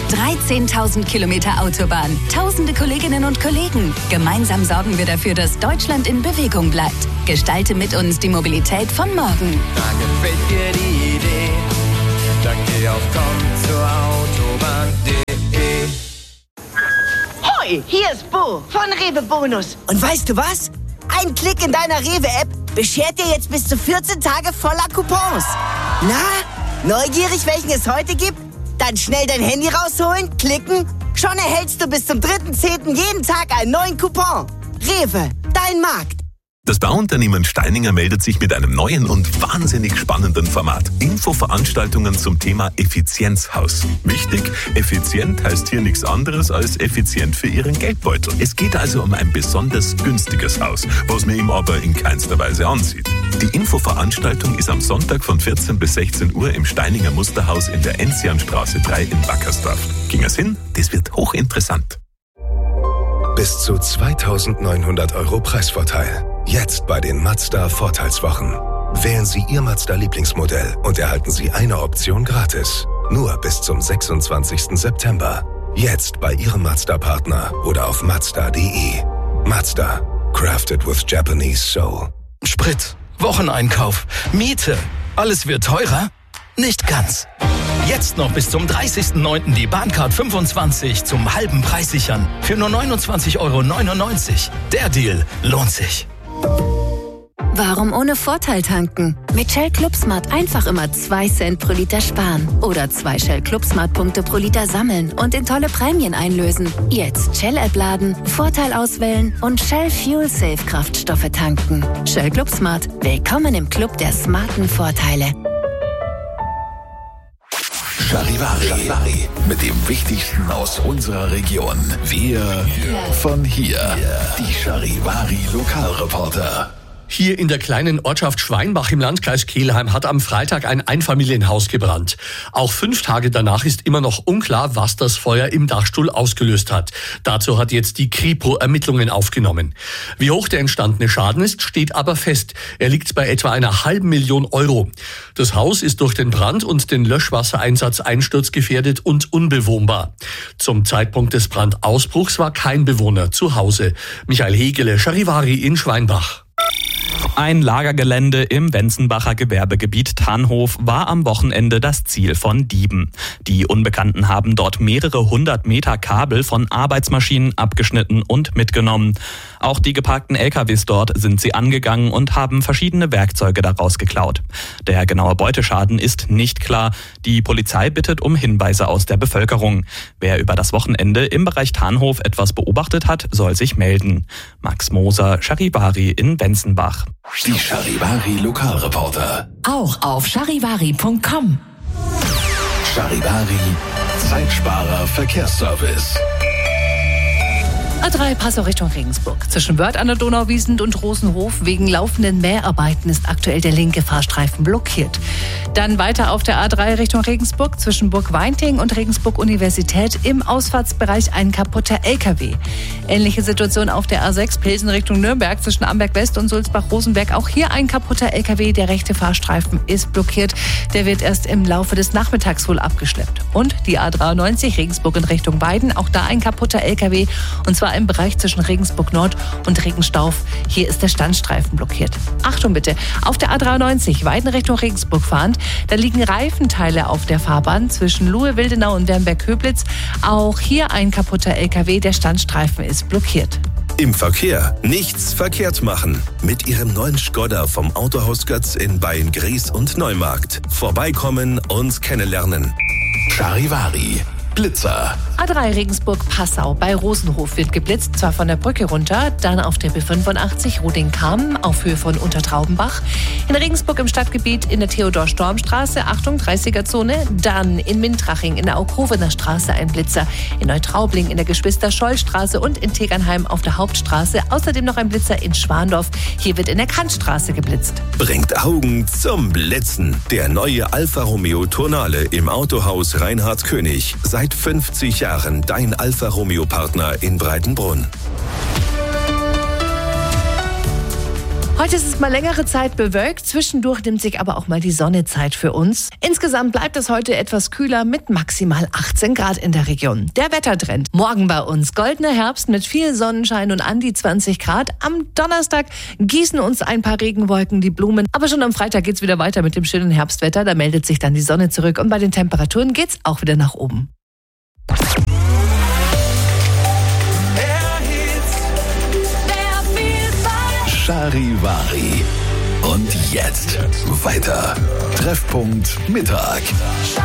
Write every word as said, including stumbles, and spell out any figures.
dreizehntausend Kilometer Autobahn, tausende Kolleginnen und Kollegen. Gemeinsam sorgen wir dafür, dass Deutschland in Bewegung bleibt. Gestalte mit uns die Mobilität von morgen. Da gefällt dir die Idee, dann geh auf komm zur Autobahn punkt de. Hoi, hier ist Bo von Rewe Bonus. Und weißt du was? Ein Klick in deiner Rewe-App beschert dir jetzt bis zu vierzehn Tage voller Coupons. Na, neugierig, welchen es heute gibt? Dann schnell dein Handy rausholen, klicken. Schon erhältst du bis zum dritten zehnten jeden Tag einen neuen Coupon. Rewe, dein Markt. Das Bauunternehmen Steininger meldet sich mit einem neuen und wahnsinnig spannenden Format. Infoveranstaltungen zum Thema Effizienzhaus. Wichtig, effizient heißt hier nichts anderes als effizient für Ihren Geldbeutel. Es geht also um ein besonders günstiges Haus, was mir ihm aber in keinster Weise ansieht. Die Infoveranstaltung ist am Sonntag von vierzehn bis sechzehn Uhr im Steininger Musterhaus in der Enzianstraße drei in Wackersdorf. Ging es hin? Das wird hochinteressant. Bis zu zweitausendneunhundert Euro Preisvorteil. Jetzt bei den Mazda Vorteilswochen. Wählen Sie Ihr Mazda-Lieblingsmodell und erhalten Sie eine Option gratis. Nur bis zum sechsundzwanzigsten September. Jetzt bei Ihrem Mazda-Partner oder auf mazda punkt de. Mazda. Crafted with Japanese Soul. Sprit, Wocheneinkauf, Miete. Alles wird teurer? Nicht ganz. Jetzt noch bis zum dreißigsten neunten die Bahncard fünfundzwanzig zum halben Preis sichern. Für nur neunundzwanzig Euro neunundneunzig. Der Deal lohnt sich. Warum ohne Vorteil tanken? Mit Shell Club Smart einfach immer zwei Cent pro Liter sparen. Oder zwei Shell Club Smart Punkte pro Liter sammeln und in tolle Prämien einlösen. Jetzt Shell-App laden, Vorteil auswählen und Shell Fuel Safe Kraftstoffe tanken. Shell Club Smart. Willkommen im Club der smarten Vorteile. Charivari. Mit dem Wichtigsten aus unserer Region. Wir von hier. Die Charivari Lokalreporter. Hier in der kleinen Ortschaft Schweinbach im Landkreis Kelheim hat am Freitag ein Einfamilienhaus gebrannt. Auch fünf Tage danach ist immer noch unklar, was das Feuer im Dachstuhl ausgelöst hat. Dazu hat jetzt die Kripo Ermittlungen aufgenommen. Wie hoch der entstandene Schaden ist, steht aber fest. Er liegt bei etwa einer halben Million Euro. Das Haus ist durch den Brand und den Löschwassereinsatz einsturzgefährdet und unbewohnbar. Zum Zeitpunkt des Brandausbruchs war kein Bewohner zu Hause. Michael Hegele, Charivari in Schweinbach. Ein Lagergelände im Wenzenbacher Gewerbegebiet Tannhof war am Wochenende das Ziel von Dieben. Die Unbekannten haben dort mehrere hundert Meter Kabel von Arbeitsmaschinen abgeschnitten und mitgenommen. Auch die geparkten L K Ws dort sind sie angegangen und haben verschiedene Werkzeuge daraus geklaut. Der genaue Beuteschaden ist nicht klar. Die Polizei bittet um Hinweise aus der Bevölkerung. Wer über das Wochenende im Bereich Tannhof etwas beobachtet hat, soll sich melden. Max Moser, Charivari in Wenzenbach. Die Charivari Lokalreporter. Auch auf charivari punkt com. Charivari, Zeitsparer Verkehrsservice. A drei Passau Richtung Regensburg. Zwischen Wörth an der Donau, Wiesent und Rosenhof wegen laufenden Mäharbeiten ist aktuell der linke Fahrstreifen blockiert. Dann weiter auf der A drei Richtung Regensburg zwischen Burg Weinting und Regensburg Universität im Ausfahrtsbereich ein kaputter L K W. Ähnliche Situation auf der A sechs Pilsen Richtung Nürnberg zwischen Amberg West und Sulzbach-Rosenberg. Auch hier ein kaputter L K W. Der rechte Fahrstreifen ist blockiert. Der wird erst im Laufe des Nachmittags wohl abgeschleppt. Und die A dreiundneunzig Regensburg in Richtung Weiden. Auch da ein kaputter L K W. Und zwar im Bereich zwischen Regensburg Nord und Regenstauf. Hier ist der Standstreifen blockiert. Achtung bitte, auf der A dreiundneunzig Weiden Richtung Regensburg fahrend, da liegen Reifenteile auf der Fahrbahn zwischen Luhe-Wildenau und Wernberg-Köblitz. Auch hier ein kaputter L K W, der Standstreifen ist blockiert. Im Verkehr nichts verkehrt machen. Mit Ihrem neuen Skoda vom Autohaus Götz in Beyen-Gries und Neumarkt. Vorbeikommen und kennenlernen. Charivari. Blitzer. A drei Regensburg-Passau. Bei Rosenhof wird geblitzt, zwar von der Brücke runter, dann auf der B fünfundachtzig Roding-Kamm auf Höhe von Untertraubenbach. In Regensburg im Stadtgebiet in der Theodor-Storm-Straße, Achtung, dreißiger-Zone. Dann in Mintraching in der Aukovener Straße ein Blitzer. In Neutraubling in der Geschwister-Scholl-Straße und in Tegernheim auf der Hauptstraße. Außerdem noch ein Blitzer in Schwandorf. Hier wird in der Kantstraße geblitzt. Bringt Augen zum Blitzen. Der neue Alfa Romeo Tonale im Autohaus Reinhard König. Seit fünfzig Jahren dein Alfa Romeo Partner in Breitenbrunn. Heute ist es mal längere Zeit bewölkt, zwischendurch nimmt sich aber auch mal die Sonne Zeit für uns. Insgesamt bleibt es heute etwas kühler mit maximal achtzehn Grad in der Region. Der Wettertrend. Morgen bei uns goldener Herbst mit viel Sonnenschein und an die zwanzig Grad. Am Donnerstag gießen uns ein paar Regenwolken die Blumen. Aber schon am Freitag geht's wieder weiter mit dem schönen Herbstwetter. Da meldet sich dann die Sonne zurück und bei den Temperaturen geht's auch wieder nach oben. Charivari. Und jetzt weiter. Treffpunkt Mittag.